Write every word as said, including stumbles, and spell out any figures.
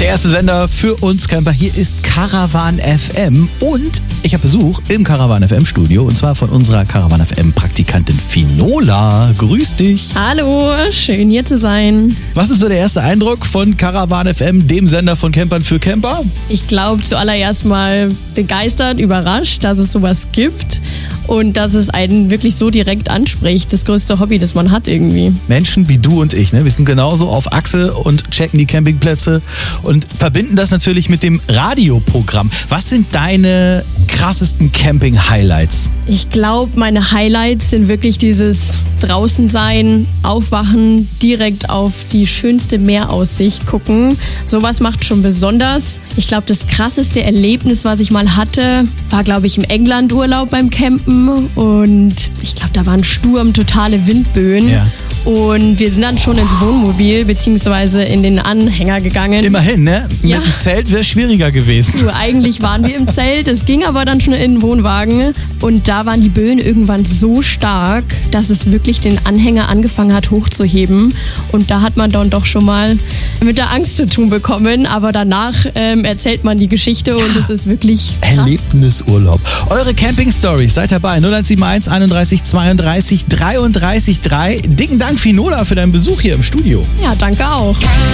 erste Sender für uns Camper. Hier ist Caravan F M und ich habe Besuch im Caravan F M Studio und zwar von unserer Caravan F M Praktikantin Finola. Grüß dich. Hallo, schön hier zu sein. Was ist so der erste Eindruck von Caravan F M, dem Sender von Campern für Camper? Ich glaube zuallererst mal begeistert, überrascht, dass es sowas gibt und dass es einen wirklich so direkt anspricht. Das größte Hobby, das man hat irgendwie. Menschen wie du und ich, ne? Wir sind genauso auf Achse und checken die Campingplätze und verbinden das natürlich mit dem Radioprogramm. Was sind deine krassesten Camping-Highlights? Ich glaube, meine Highlights sind wirklich dieses draußen sein, aufwachen, direkt auf die schönste Meeraussicht gucken. Sowas macht schon besonders. Ich glaube, das krasseste Erlebnis, was ich mal hatte, war, glaube ich, im England-Urlaub beim Campen. Und ich glaube, da war ein Sturm, totale Windböen. Ja. Und wir sind dann schon ins Wohnmobil beziehungsweise in den Anhänger gegangen. Immerhin, ne? Ja. Mit dem Zelt wäre es schwieriger gewesen. Du, eigentlich waren wir im Zelt, es ging aber dann schon in den Wohnwagen. Und da waren die Böen irgendwann so stark, dass es wirklich den Anhänger angefangen hat hochzuheben. Und da hat man dann doch schon mal mit der Angst zu tun bekommen. Aber danach ähm, erzählt man die Geschichte und es ist wirklich krass. Erlebnisurlaub. Eure Camping-Stories, seid dabei. null eins sieben eins einunddreißig zweiunddreißig dreiunddreißig drei. Dicken Dank, Finola, für deinen Besuch hier im Studio. Ja, danke auch.